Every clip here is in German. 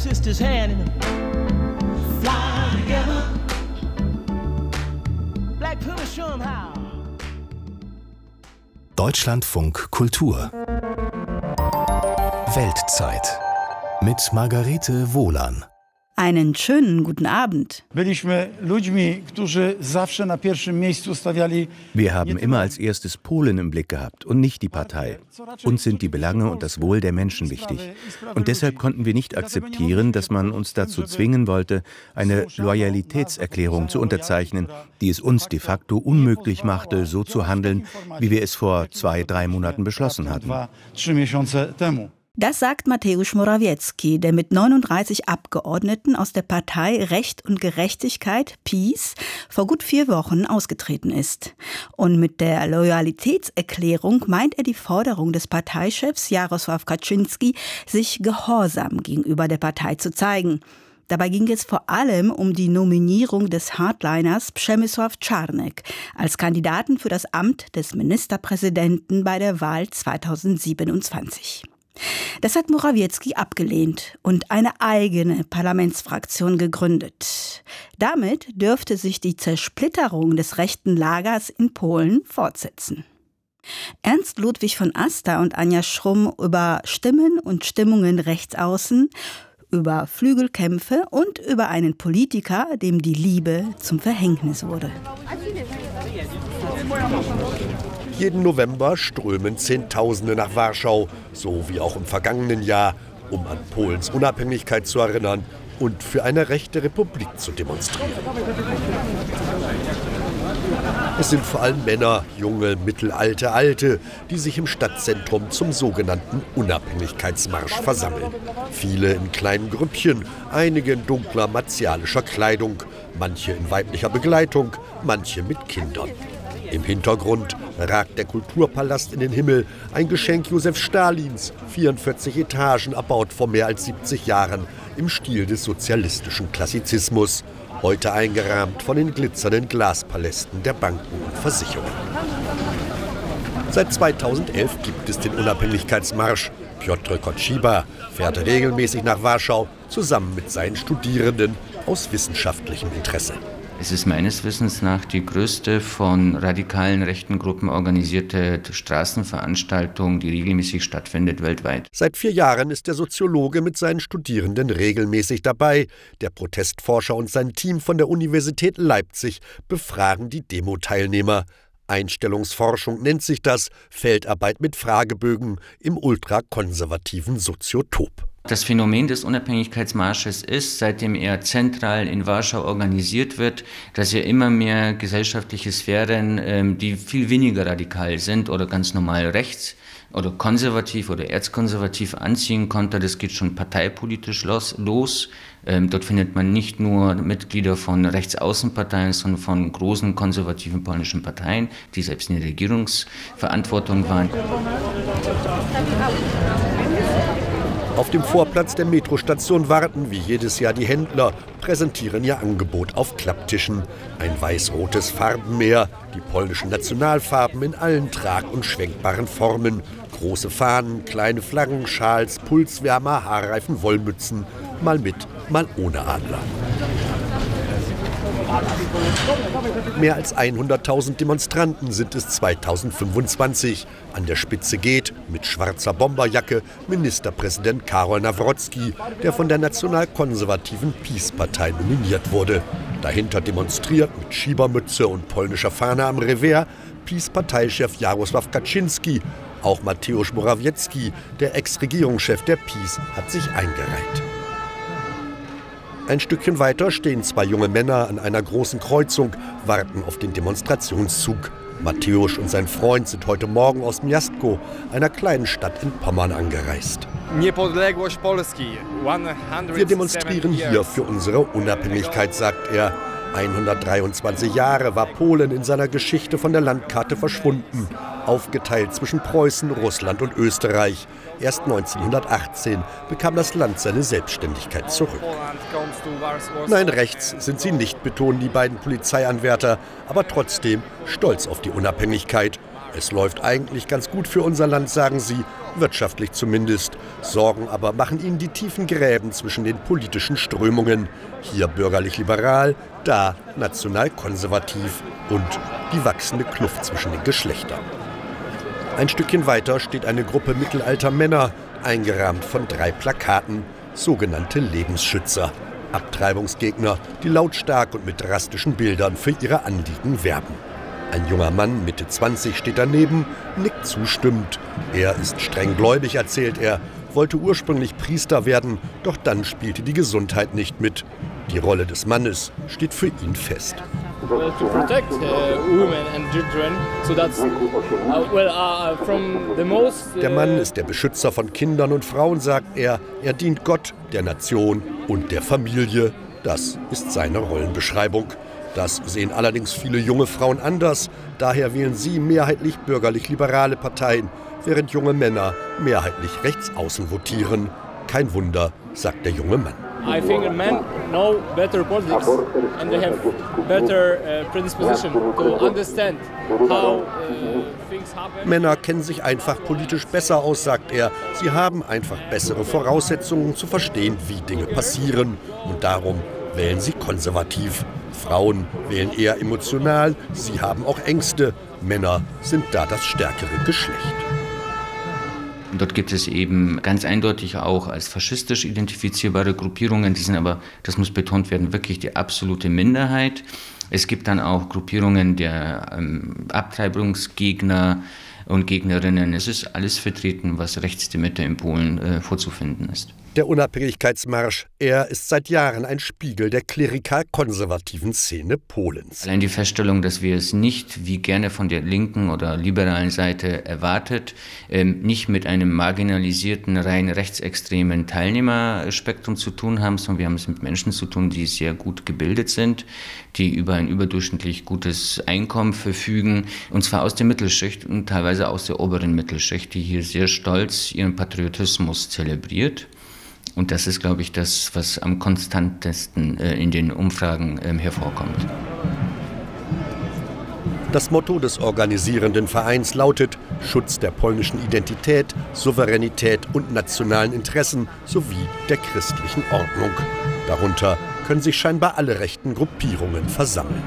sister's hand and fly together. Black Pumas show 'em how. Deutschlandfunk Kultur Weltzeit mit Margarete Wohlan. Einen schönen guten Abend. Wir haben immer als erstes Polen im Blick gehabt und nicht die Partei. Uns sind die Belange und das Wohl der Menschen wichtig. Und deshalb konnten wir nicht akzeptieren, dass man uns dazu zwingen wollte, eine Loyalitätserklärung zu unterzeichnen, die es uns de facto unmöglich machte, so zu handeln, wie wir es vor 2-3 Monaten beschlossen hatten. Das sagt Mateusz Morawiecki, der mit 39 Abgeordneten aus der Partei Recht und Gerechtigkeit, PiS, vor gut 4 Wochen ausgetreten ist. Und mit der Loyalitätserklärung meint er die Forderung des Parteichefs Jarosław Kaczyński, sich gehorsam gegenüber der Partei zu zeigen. Dabei ging es vor allem um die Nominierung des Hardliners Przemysław Czarnek als Kandidaten für das Amt des Ministerpräsidenten bei der Wahl 2027. Das hat Morawiecki abgelehnt und eine eigene Parlamentsfraktion gegründet. Damit dürfte sich die Zersplitterung des rechten Lagers in Polen fortsetzen. Ernst Ludwig von Aster und Anja Schrumm über Stimmen und Stimmungen rechtsaußen, über Flügelkämpfe und über einen Politiker, dem die Liebe zum Verhängnis wurde. Jeden November strömen Zehntausende nach Warschau, so wie auch im vergangenen Jahr, um an Polens Unabhängigkeit zu erinnern und für eine rechte Republik zu demonstrieren. Es sind vor allem Männer, junge, mittelalte, alte, die sich im Stadtzentrum zum sogenannten Unabhängigkeitsmarsch versammeln. Viele in kleinen Grüppchen, einige in dunkler martialischer Kleidung, manche in weiblicher Begleitung, manche mit Kindern. Im Hintergrund ragt der Kulturpalast in den Himmel, ein Geschenk Josef Stalins, 44 Etagen, erbaut vor mehr als 70 Jahren im Stil des sozialistischen Klassizismus, heute eingerahmt von den glitzernden Glaspalästen der Banken und Versicherungen. Seit 2011 gibt es den Unabhängigkeitsmarsch. Piotr Kotschiba fährt regelmäßig nach Warschau, zusammen mit seinen Studierenden aus wissenschaftlichem Interesse. Es ist meines Wissens nach die größte von radikalen rechten Gruppen organisierte Straßenveranstaltung, die regelmäßig stattfindet weltweit. Seit 4 Jahren ist der Soziologe mit seinen Studierenden regelmäßig dabei. Der Protestforscher und sein Team von der Universität Leipzig befragen die Demo-Teilnehmer. Einstellungsforschung nennt sich das, Feldarbeit mit Fragebögen im ultrakonservativen Soziotop. Das Phänomen des Unabhängigkeitsmarsches ist, seitdem er zentral in Warschau organisiert wird, dass er immer mehr gesellschaftliche Sphären, die viel weniger radikal sind oder ganz normal rechts oder konservativ oder erzkonservativ anziehen konnte. Das geht schon parteipolitisch los. Dort findet man nicht nur Mitglieder von Rechtsaußenparteien, sondern von großen konservativen polnischen Parteien, die selbst in der Regierungsverantwortung waren. Auf dem Vorplatz der Metrostation warten wie jedes Jahr die Händler, präsentieren ihr Angebot auf Klapptischen. Ein weiß-rotes Farbenmeer, die polnischen Nationalfarben in allen trag- und schwenkbaren Formen. Große Fahnen, kleine Flaggen, Schals, Pulswärmer, Haarreifen, Wollmützen, mal mit, mal ohne Adler. Mehr als 100.000 Demonstranten sind es 2025. An der Spitze geht, mit schwarzer Bomberjacke, Ministerpräsident Karol Nawrocki, der von der nationalkonservativen PiS-Partei nominiert wurde. Dahinter demonstriert mit Schiebermütze und polnischer Fahne am Revers PiS-Parteichef Jarosław Kaczyński. Auch Mateusz Morawiecki, der Ex-Regierungschef der PiS, hat sich eingereiht. Ein Stückchen weiter stehen 2 junge Männer an einer großen Kreuzung, warten auf den Demonstrationszug. Mateusz und sein Freund sind heute Morgen aus Miastko, einer kleinen Stadt in Pommern, angereist. Wir demonstrieren hier für unsere Unabhängigkeit, sagt er. 123 Jahre war Polen in seiner Geschichte von der Landkarte verschwunden, aufgeteilt zwischen Preußen, Russland und Österreich. Erst 1918 bekam das Land seine Selbstständigkeit zurück. Nein, rechts sind sie nicht, betonen die beiden Polizeianwärter, aber trotzdem stolz auf die Unabhängigkeit. Es läuft eigentlich ganz gut für unser Land, sagen sie, wirtschaftlich zumindest. Sorgen aber machen ihnen die tiefen Gräben zwischen den politischen Strömungen. Hier bürgerlich-liberal, da national-konservativ und die wachsende Kluft zwischen den Geschlechtern. Ein Stückchen weiter steht eine Gruppe mittelalter Männer, eingerahmt von 3 Plakaten, sogenannte Lebensschützer. Abtreibungsgegner, die lautstark und mit drastischen Bildern für ihre Anliegen werben. Ein junger Mann, Mitte 20, steht daneben, nickt zustimmend. Er ist streng gläubig, erzählt er, wollte ursprünglich Priester werden, doch dann spielte die Gesundheit nicht mit. Die Rolle des Mannes steht für ihn fest. Der Mann ist der Beschützer von Kindern und Frauen, sagt er. Er dient Gott, der Nation und der Familie. Das ist seine Rollenbeschreibung. Das sehen allerdings viele junge Frauen anders. Daher wählen sie mehrheitlich bürgerlich-liberale Parteien, während junge Männer mehrheitlich rechtsaußen votieren. Kein Wunder, sagt der junge Mann. I think men know better politics and they have better predisposition to understand how things happen. Männer kennen sich einfach politisch besser aus, sagt er. Sie haben einfach bessere Voraussetzungen zu verstehen, wie Dinge passieren. Und darum wählen sie konservativ. Frauen wählen eher emotional, sie haben auch Ängste. Männer sind da das stärkere Geschlecht. Dort gibt es eben ganz eindeutig auch als faschistisch identifizierbare Gruppierungen, die sind aber, das muss betont werden, wirklich die absolute Minderheit. Es gibt dann auch Gruppierungen der Abtreibungsgegner und Gegnerinnen. Es ist alles vertreten, was rechts der Mitte in Polen vorzufinden ist. Der Unabhängigkeitsmarsch, er ist seit Jahren ein Spiegel der klerikal-konservativen Szene Polens. Allein die Feststellung, dass wir es nicht, wie gerne von der linken oder liberalen Seite erwartet, nicht mit einem marginalisierten, rein rechtsextremen Teilnehmerspektrum zu tun haben, sondern wir haben es mit Menschen zu tun, die sehr gut gebildet sind, die über ein überdurchschnittlich gutes Einkommen verfügen, und zwar aus der Mittelschicht und teilweise aus der oberen Mittelschicht, die hier sehr stolz ihren Patriotismus zelebriert. Und das ist, glaube ich, das, was am konstantesten in den Umfragen hervorkommt. Das Motto des organisierenden Vereins lautet Schutz der polnischen Identität, Souveränität und nationalen Interessen sowie der christlichen Ordnung. Darunter können sich scheinbar alle rechten Gruppierungen versammeln.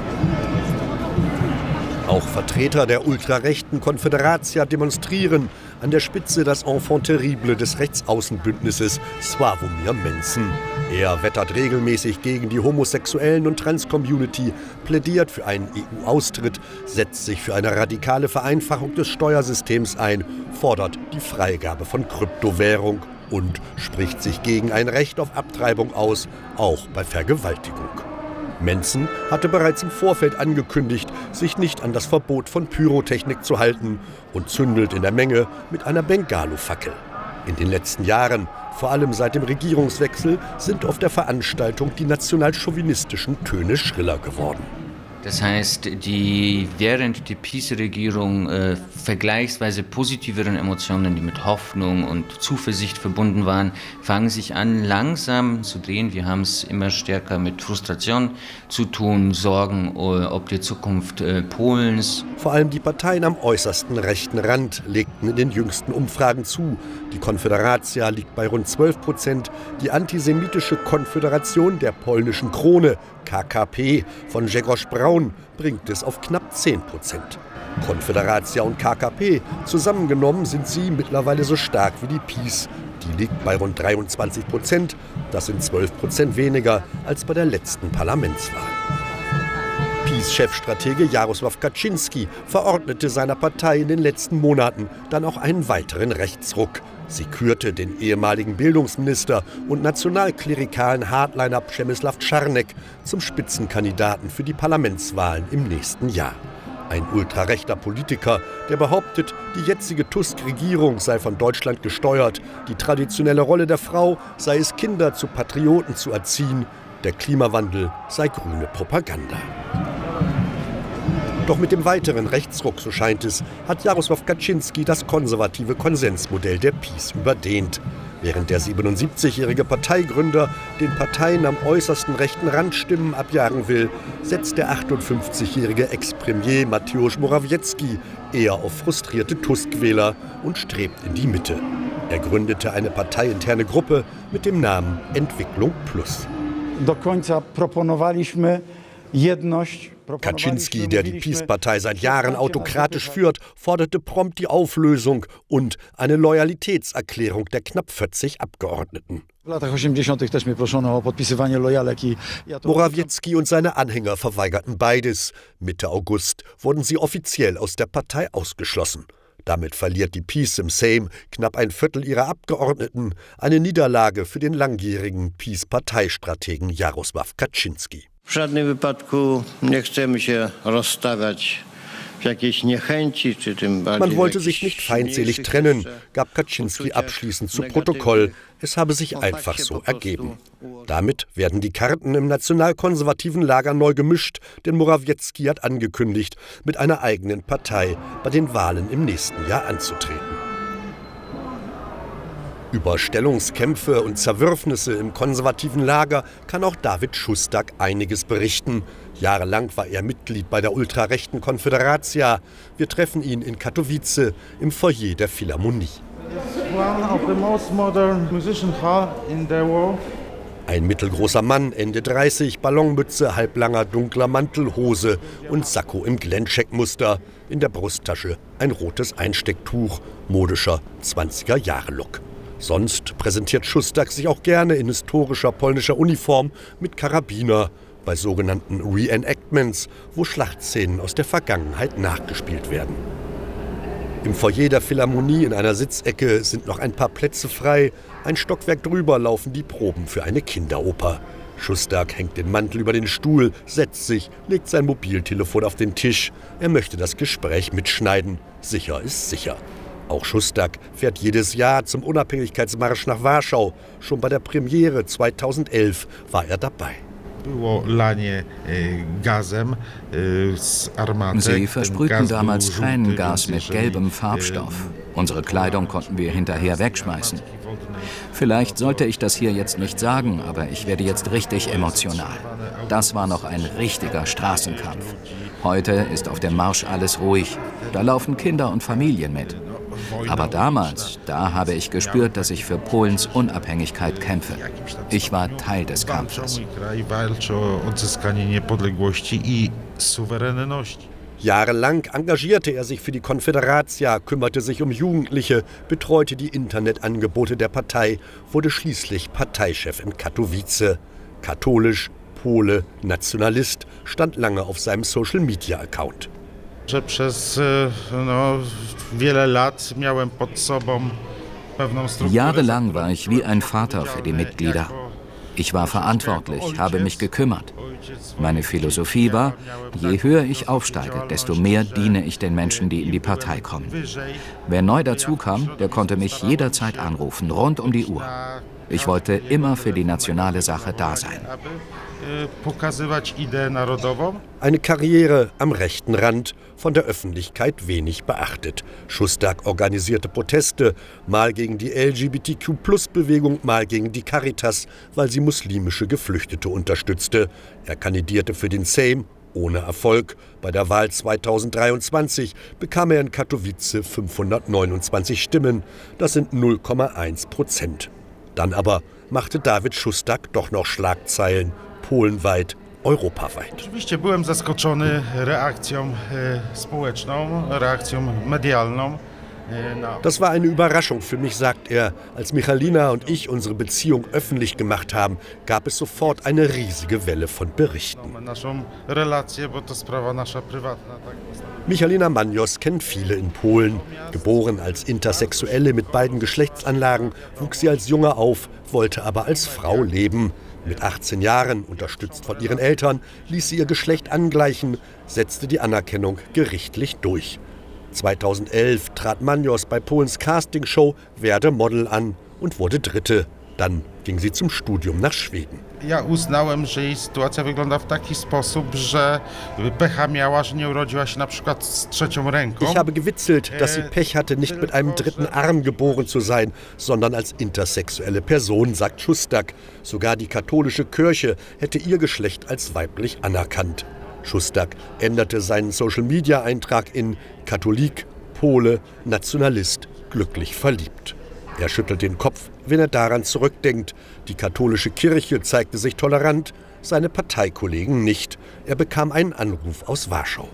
Auch Vertreter der ultrarechten Konfederacja demonstrieren, an der Spitze das Enfant terrible des Rechtsaußenbündnisses Sławomir Mencen. Er wettert regelmäßig gegen die Homosexuellen- und Trans-Community, plädiert für einen EU-Austritt, setzt sich für eine radikale Vereinfachung des Steuersystems ein, fordert die Freigabe von Kryptowährung und spricht sich gegen ein Recht auf Abtreibung aus, auch bei Vergewaltigung. Mencen hatte bereits im Vorfeld angekündigt, sich nicht an das Verbot von Pyrotechnik zu halten und zündelt in der Menge mit einer Bengalo-Fackel. In den letzten Jahren, vor allem seit dem Regierungswechsel, sind auf der Veranstaltung die nationalchauvinistischen Töne schriller geworden. Das heißt, die während der PiS-Regierung vergleichsweise positiveren Emotionen, die mit Hoffnung und Zuversicht verbunden waren, fangen sich an langsam zu drehen. Wir haben es immer stärker mit Frustration zu tun, Sorgen ob die Zukunft Polens. Vor allem die Parteien am äußersten rechten Rand legten in den jüngsten Umfragen zu. Die Konfederacja liegt bei rund 12%, die antisemitische Konföderation der polnischen Krone, KKP, von Grzegorz Braun, bringt es auf knapp 10%. Konfederacja und KKP, zusammengenommen sind sie mittlerweile so stark wie die PiS. Die liegt bei rund 23%, das sind 12% weniger als bei der letzten Parlamentswahl. PiS-Chefstratege Jarosław Kaczyński verordnete seiner Partei in den letzten Monaten dann auch einen weiteren Rechtsruck. Sie kürte den ehemaligen Bildungsminister und nationalklerikalen Hardliner Przemysław Czarnek zum Spitzenkandidaten für die Parlamentswahlen im nächsten Jahr. Ein ultrarechter Politiker, der behauptet, die jetzige Tusk-Regierung sei von Deutschland gesteuert, die traditionelle Rolle der Frau sei es, Kinder zu Patrioten zu erziehen, der Klimawandel sei grüne Propaganda. Doch mit dem weiteren Rechtsruck, so scheint es, hat Jarosław Kaczyński das konservative Konsensmodell der PiS überdehnt. Während der 77-jährige Parteigründer den Parteien am äußersten rechten Rand Stimmen abjagen will, setzt der 58-jährige Ex-Premier Mateusz Morawiecki eher auf frustrierte Tusk-Wähler und strebt in die Mitte. Er gründete eine parteiinterne Gruppe mit dem Namen Entwicklung Plus. Kaczyński, der die PiS-Partei seit Jahren autokratisch führt, forderte prompt die Auflösung und eine Loyalitätserklärung der knapp 40 Abgeordneten. Morawiecki und seine Anhänger verweigerten beides. Mitte August wurden sie offiziell aus der Partei ausgeschlossen. Damit verliert die PiS im Sejm knapp ein Viertel ihrer Abgeordneten, eine Niederlage für den langjährigen PiS-Parteistrategen Jarosław Kaczyński. W żadnym wypadku nie chcemy się rozstawiać w jakiejś niechęci, czy tym bardziej. Man wollte sich nicht feindselig trennen, gab Kaczyński abschließend zu Protokoll. Es habe sich einfach so ergeben. Damit werden die Karten im nationalkonservativen Lager neu gemischt, denn Morawiecki hat angekündigt, mit einer eigenen Partei bei den Wahlen im nächsten Jahr anzutreten. Über Stellungskämpfe und Zerwürfnisse im konservativen Lager kann auch Dawid Šustak einiges berichten. Jahrelang war er Mitglied bei der ultrarechten Konfederacja. Wir treffen ihn in Katowice im Foyer der Philharmonie. Ein mittelgroßer Mann, Ende 30, Ballonmütze, halblanger dunkler Mantel, Hose und Sakko im Glencheck-Muster. In der Brusttasche ein rotes Einstecktuch, modischer 20er-Jahre-Look. Sonst präsentiert Šustak sich auch gerne in historischer polnischer Uniform mit Karabiner bei sogenannten Reenactments, wo Schlachtszenen aus der Vergangenheit nachgespielt werden. Im Foyer der Philharmonie in einer Sitzecke sind noch ein paar Plätze frei. Ein Stockwerk drüber laufen die Proben für eine Kinderoper. Šustak hängt den Mantel über den Stuhl, setzt sich, legt sein Mobiltelefon auf den Tisch. Er möchte das Gespräch mitschneiden. Sicher ist sicher. Auch Šustak fährt jedes Jahr zum Unabhängigkeitsmarsch nach Warschau. Schon bei der Premiere 2011 war er dabei. Sie versprühten damals Tränengas mit gelbem Farbstoff. Unsere Kleidung konnten wir hinterher wegschmeißen. Vielleicht sollte ich das hier jetzt nicht sagen, aber ich werde jetzt richtig emotional. Das war noch ein richtiger Straßenkampf. Heute ist auf dem Marsch alles ruhig. Da laufen Kinder und Familien mit. Aber damals, da habe ich gespürt, dass ich für Polens Unabhängigkeit kämpfe. Ich war Teil des Kampfes. Jahrelang engagierte er sich für die Konfederacja, kümmerte sich um Jugendliche, betreute die Internetangebote der Partei, wurde schließlich Parteichef in Katowice. Katholisch, Pole, Nationalist, stand lange auf seinem Social-Media-Account. Jahrelang war ich wie ein Vater für die Mitglieder. Ich war verantwortlich, habe mich gekümmert. Meine Philosophie war, je höher ich aufsteige, desto mehr diene ich den Menschen, die in die Partei kommen. Wer neu dazukam, der konnte mich jederzeit anrufen, rund um die Uhr. Ich wollte immer für die nationale Sache da sein. Eine Karriere am rechten Rand, von der Öffentlichkeit wenig beachtet. Šustak organisierte Proteste, mal gegen die LGBTQ+-Bewegung, mal gegen die Caritas, weil sie muslimische Geflüchtete unterstützte. Er kandidierte für den Sejm, ohne Erfolg. Bei der Wahl 2023 bekam er in Katowice 529 Stimmen. Das sind 0,1%. Dann aber machte Dawid Šustak doch noch Schlagzeilen, polenweit, europaweit. Oczywiście byłem zaskoczony reakcją społeczną, reakcją medialną. Das war eine Überraschung für mich, sagt er. Als Michalina und ich unsere Beziehung öffentlich gemacht haben, gab es sofort eine riesige Welle von Berichten. Michalina Manios kennt viele in Polen. Geboren als Intersexuelle mit beiden Geschlechtsanlagen, wuchs sie als Junge auf, wollte aber als Frau leben. Mit 18 Jahren, unterstützt von ihren Eltern, ließ sie ihr Geschlecht angleichen, setzte die Anerkennung gerichtlich durch. 2011 trat Manios bei Polens Castingshow Werde Model an und wurde Dritte. Dann ging sie zum Studium nach Schweden. Ja uznałem, że jej sytuacja wygląda w taki sposób, że pecha miała, że nie urodziła się na przykład z trzecią ręką. Ich habe gewitzelt, dass sie Pech hatte, nicht mit einem dritten Arm geboren zu sein, sondern als intersexuelle Person, sagt Szustak. Sogar die katholische Kirche hätte ihr Geschlecht als weiblich anerkannt. Szustak änderte seinen Social-Media-Eintrag in Katholik, Pole, Nationalist, glücklich verliebt. Er schüttelt den Kopf, wenn er daran zurückdenkt. Die katholische Kirche zeigte sich tolerant, seine Parteikollegen nicht. Er bekam einen Anruf aus Warschau.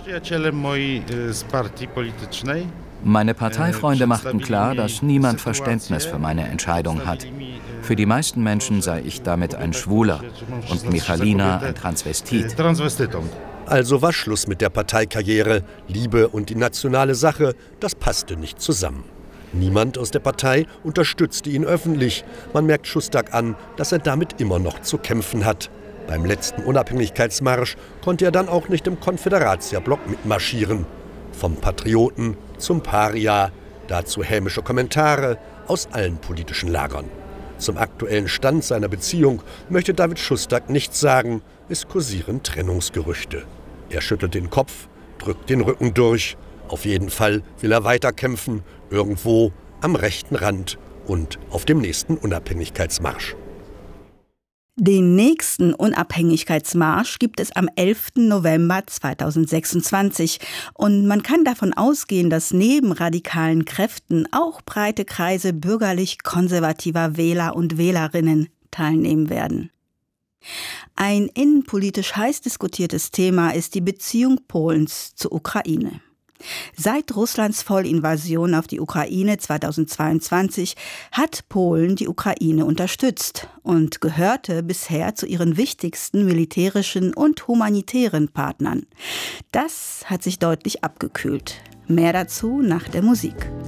Meine Parteifreunde machten klar, dass niemand Verständnis für meine Entscheidung hat. Für die meisten Menschen sei ich damit ein Schwuler und Michalina ein Transvestit. Also war Schluss mit der Parteikarriere. Liebe und die nationale Sache, das passte nicht zusammen. Niemand aus der Partei unterstützte ihn öffentlich. Man merkt Szustak an, dass er damit immer noch zu kämpfen hat. Beim letzten Unabhängigkeitsmarsch konnte er dann auch nicht im Konföderatia-Block mitmarschieren. Vom Patrioten zum Paria, dazu hämische Kommentare aus allen politischen Lagern. Zum aktuellen Stand seiner Beziehung möchte David Szustak nichts sagen. Es kursieren Trennungsgerüchte. Er schüttelt den Kopf, drückt den Rücken durch. Auf jeden Fall will er weiterkämpfen, irgendwo am rechten Rand und auf dem nächsten Unabhängigkeitsmarsch. Den nächsten Unabhängigkeitsmarsch gibt es am 11. November 2026. Und man kann davon ausgehen, dass neben radikalen Kräften auch breite Kreise bürgerlich-konservativer Wähler und Wählerinnen teilnehmen werden. Ein innenpolitisch heiß diskutiertes Thema ist die Beziehung Polens zur Ukraine. Seit Russlands Vollinvasion auf die Ukraine 2022 hat Polen die Ukraine unterstützt und gehörte bisher zu ihren wichtigsten militärischen und humanitären Partnern. Das hat sich deutlich abgekühlt. Mehr dazu nach der Musik.